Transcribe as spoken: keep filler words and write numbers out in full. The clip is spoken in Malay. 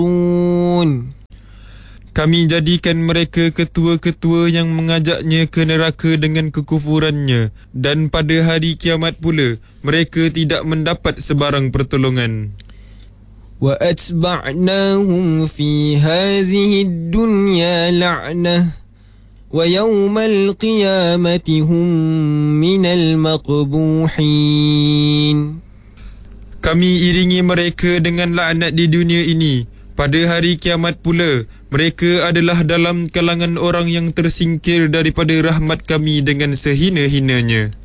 Kami jadikan mereka ketua-ketua yang mengajaknya ke neraka dengan kekufurannya, dan pada hari kiamat pula mereka tidak mendapat sebarang pertolongan. وَأَتْبَعْنَاهُمْ فِي هَذِهِ الدُّنْيَا لَعْنَةً وَيَوْمَ الْقِيَامَةِ هُمْ مِنَ الْمَقْبُوحِينَ. Kami iringi mereka dengan laknat di dunia ini. Pada hari kiamat pula, mereka adalah dalam kalangan orang yang tersingkir daripada rahmat kami dengan sehina-hinanya.